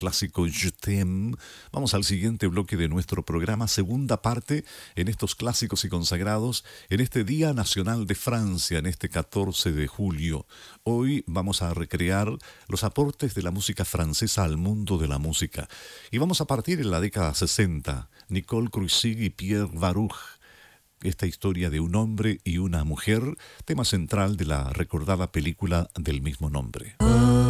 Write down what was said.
clásico Je t'aime. Vamos al siguiente bloque de nuestro programa, segunda parte en estos clásicos y consagrados, en este Día Nacional de Francia, en este 14 de julio. Hoy vamos a recrear los aportes de la música francesa al mundo de la música. Y vamos a partir en la década 60, Nicole Croissy y Pierre Baruch. Esta historia de un hombre y una mujer, tema central de la recordada película del mismo nombre.